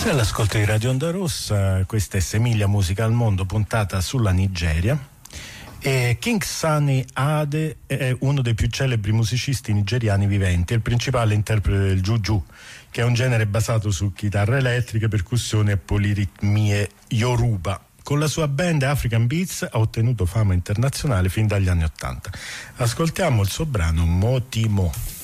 All'ascolto di Radio Onda Rossa, questa è Semilia Musica al Mondo, puntata sulla Nigeria. E King Sunny Ade è uno dei più celebri musicisti nigeriani viventi, è il principale interprete del juju, che è un genere basato su chitarre elettriche, percussioni e poliritmie yoruba. Con la sua band African Beats ha ottenuto fama internazionale fin dagli anni '80. Ascoltiamo il suo brano Motimo.